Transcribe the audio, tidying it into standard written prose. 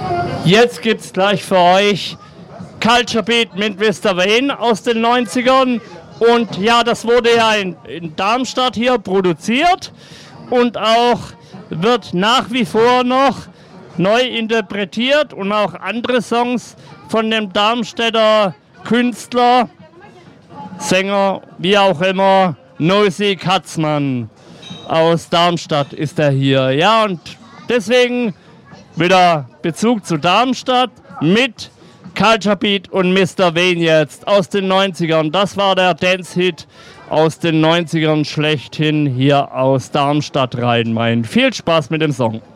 Jetzt gibt's gleich für euch Culture Beat mit Mr. Wayne aus den 90ern. Und ja, das wurde ja in Darmstadt hier produziert und auch wird nach wie vor noch neu interpretiert und auch andere Songs von dem Darmstädter Künstler, Sänger, wie auch immer, Noisy Katzmann aus Darmstadt ist er hier. Ja, und deswegen wieder Bezug zu Darmstadt mit Culture Beat und Mr. Wayne jetzt aus den 90ern. Das war der Dance-Hit aus den 90ern schlechthin hier aus Darmstadt Rhein-Main. Viel Spaß mit dem Song.